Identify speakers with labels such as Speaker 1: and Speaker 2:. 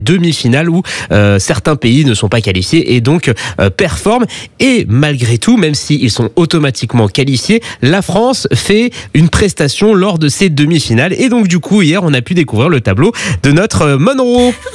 Speaker 1: demi-finale où certains pays ne sont pas qualifiés et donc performent. Et malgré tout, même s'ils sont automatiquement qualifiés, la France fait une prestation lors de ces demi-finales. Et donc du coup, hier, on a pu découvrir le tableau de notre Monroe.